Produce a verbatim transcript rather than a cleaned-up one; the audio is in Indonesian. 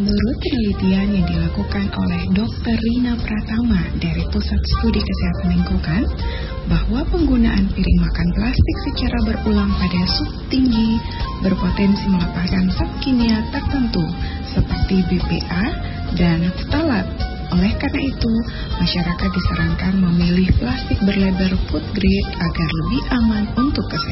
Menurut penelitian yang dilakukan oleh dokter Rina Pratama dari Pusat Studi Kesehatan Lingkungan, bahwa penggunaan piring makan plastik secara berulang pada suhu tinggi berpotensi melepaskan zat kimia tertentu seperti B P A dan ftalat. Oleh karena itu, masyarakat disarankan memilih plastik berlabel food grade agar lebih aman untuk kesehatan.